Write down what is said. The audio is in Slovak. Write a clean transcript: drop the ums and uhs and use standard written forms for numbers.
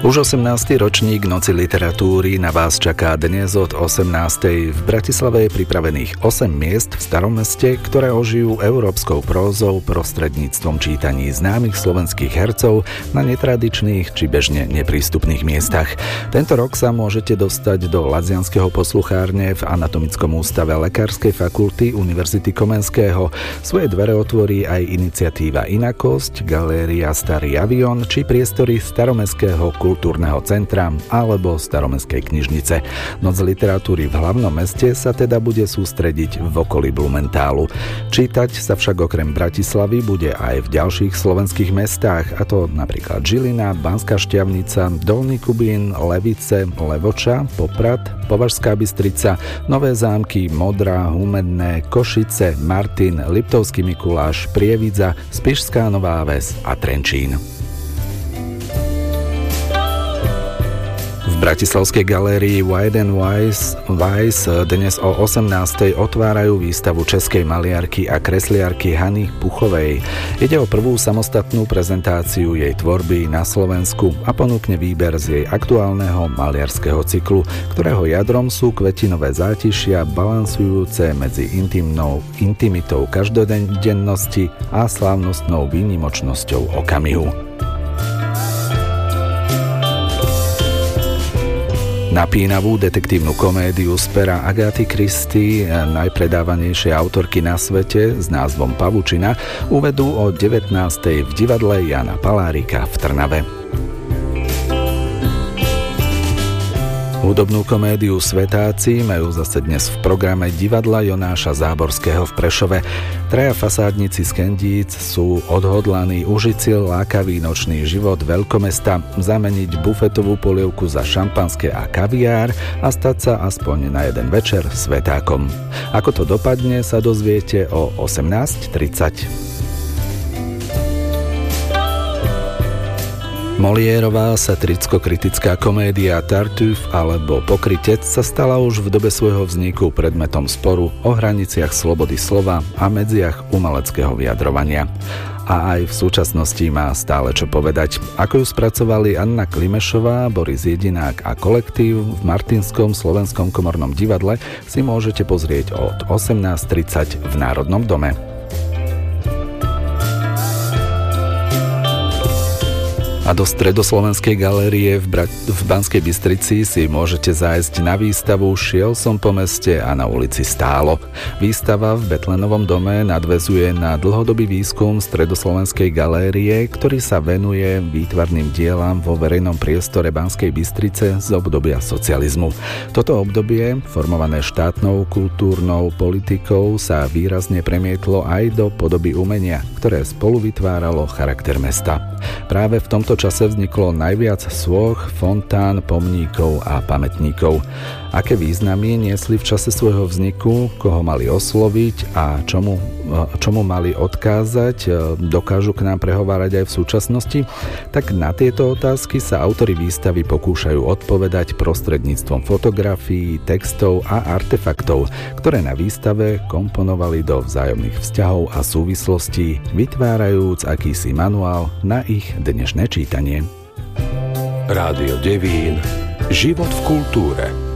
Už 18. ročník Noci literatúry na vás čaká dnes od 18. V Bratislave je pripravených 8 miest v Starom meste, ktoré ožijú európskou prózou prostredníctvom čítaní známych slovenských hercov na netradičných či bežne neprístupných miestach. Tento rok sa môžete dostať do Lazianského posluchárne v Anatomickom ústave Lekárskej fakulty Univerzity Komenského. Svoje dvere otvorí aj iniciatíva Inakosť, galéria Starý avión či priestory Staromestského kultúrneho centra alebo Staromestskej knižnice. Noc literatúry v hlavnom meste sa teda bude sústrediť v okolí Blumentálu. Čítať sa však okrem Bratislavy bude aj v ďalších slovenských mestách, a to napríklad Žilina, Banská Štiavnica, Dolný Kubín, Levice, Levoča, Poprad, Považská Bystrica, Nové Zámky, Modra, Humedné, Košice, Martin, Liptovský Mikuláš, Prievidza, Spišská Nová Ves a Trenčín. V bratislavskej galérii Wide and Wise dnes o 18. otvárajú výstavu českej maliarky a kresliarky Hany Puchovej. Ide o prvú samostatnú prezentáciu jej tvorby na Slovensku a ponúkne výber z jej aktuálneho maliarského cyklu, ktorého jadrom sú kvetinové zátišia balansujúce medzi intimitou každodennosti a slávnostnou výnimočnosťou okamihu. Napínavú detektívnu komédiu z pera Agaty Christie, najpredávanejšej autorky na svete s názvom Pavučina, uvedú o 19. v divadle Jana Palárika v Trnave. Hudobnú komédiu Svetáci majú zase dnes v programe divadla Jonáša Záborského v Prešove. Traja fasádnici z Kendíc sú odhodlaní užiť si lákavý nočný život veľkomesta, zameniť bufetovú polievku za šampanské a kaviár a stať sa aspoň na jeden večer svetákom. Ako to dopadne, sa dozviete o 18:30. Moliérová satiricko-kritická komédia Tartuffe alebo Pokrytec sa stala už v dobe svojho vzniku predmetom sporu o hraniciach slobody slova a medziach umeleckého vyjadrovania. A aj v súčasnosti má stále čo povedať. Ako ju spracovali Anna Klimešová, Boris Jedinák a kolektív v Martinskom slovenskom komornom divadle, si môžete pozrieť od 18:30 v Národnom dome. A do Stredoslovenskej galérie v Banskej Bystrici si môžete zájsť na výstavu Šiel som po meste a na ulici Stálo. Výstava v Betlenovom dome nadväzuje na dlhodobý výskum Stredoslovenskej galérie, ktorý sa venuje výtvarným dielam vo verejnom priestore Banskej Bystrice z obdobia socializmu. Toto obdobie, formované štátnou kultúrnou politikou, sa výrazne premietlo aj do podoby umenia, ktoré spolu vytváralo charakter mesta. Práve v tomto čase vzniklo najviac sôch, fontán, pomníkov a pamätníkov. Aké významy niesli v čase svojho vzniku, koho mali osloviť a čomu mali odkázať, dokážu k nám prehovárať aj v súčasnosti? Tak na tieto otázky sa autori výstavy pokúšajú odpovedať prostredníctvom fotografií, textov a artefaktov, ktoré na výstave komponovali do vzájomných vzťahov a súvislostí, vytvárajúc akýsi manuál na ich dnešné čítanie. Rádio Devín. Život v kultúre.